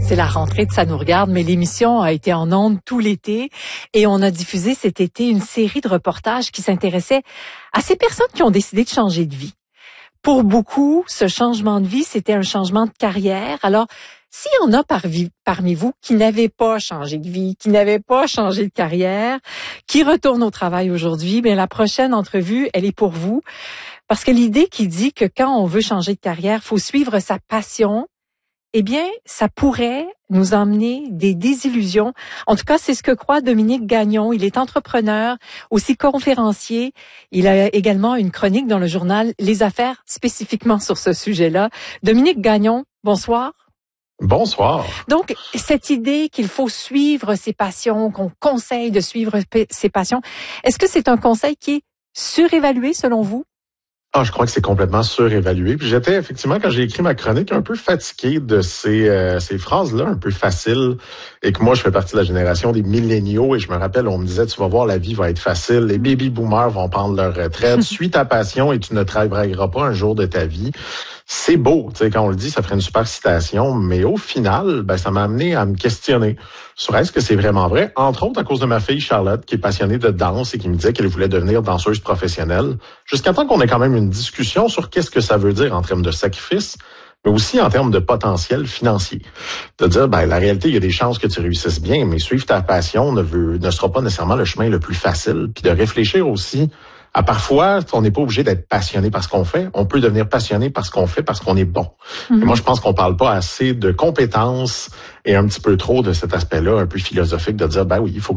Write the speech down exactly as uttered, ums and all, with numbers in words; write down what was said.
C'est la rentrée de Ça nous regarde, mais l'émission a été en ondes tout l'été et on a diffusé cet été une série de reportages qui s'intéressaient à ces personnes qui ont décidé de changer de vie. Pour beaucoup, ce changement de vie, c'était un changement de carrière. Alors, s'il y en a parmi, parmi vous qui n'avaient pas changé de vie, qui n'avaient pas changé de carrière, qui retournent au travail aujourd'hui, bien la prochaine entrevue, elle est pour vous. Parce que l'idée qui dit que quand on veut changer de carrière, faut suivre sa passion, eh bien, ça pourrait nous emmener des désillusions. En tout cas, c'est ce que croit Dominique Gagnon. Il est entrepreneur, aussi conférencier. Il a également une chronique dans le journal Les Affaires, spécifiquement sur ce sujet-là. Dominique Gagnon, bonsoir. Bonsoir. Donc, cette idée qu'il faut suivre ses passions, qu'on conseille de suivre ses passions, est-ce que c'est un conseil qui est surévalué selon vous? Ah, je crois que c'est complètement surévalué. Puis j'étais effectivement, quand j'ai écrit ma chronique, un peu fatigué de ces euh, ces phrases-là, un peu faciles, et que moi, je fais partie de la génération des milléniaux, et je me rappelle, on me disait, tu vas voir, la vie va être facile, les baby-boomers vont prendre leur retraite, suis ta passion et tu ne travailleras pas un jour de ta vie. C'est beau, tu sais, quand on le dit, ça ferait une super citation, mais au final, ben, ça m'a amené à me questionner sur est-ce que c'est vraiment vrai, entre autres à cause de ma fille Charlotte, qui est passionnée de danse et qui me disait qu'elle voulait devenir danseuse professionnelle, jusqu'à temps qu'on ait quand même une discussion sur qu'est-ce que ça veut dire en termes de sacrifice, mais aussi en termes de potentiel financier. De dire, ben, la réalité, il y a des chances que tu réussisses bien, mais suivre ta passion ne veut, ne sera pas nécessairement le chemin le plus facile, puis de réfléchir aussi à parfois, on n'est pas obligé d'être passionné par ce qu'on fait. On peut devenir passionné par ce qu'on fait parce qu'on est bon. Mm-hmm. Et moi, je pense qu'on parle pas assez de compétences et un petit peu trop de cet aspect-là, un peu philosophique, de dire, ben oui, il faut